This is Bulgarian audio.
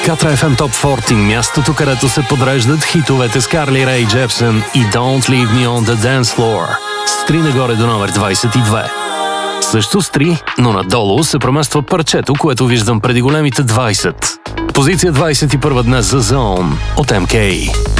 Катра FM Top 40, мястото, където се подреждат хитовете с Карли Рей Джепсън и Don't Leave Me on the Dance Floor. С 3 нагоре до номер 22. Също с 3, но надолу се премества парчето, което виждам преди големите 20. Позиция 21 днес за Zone от MK.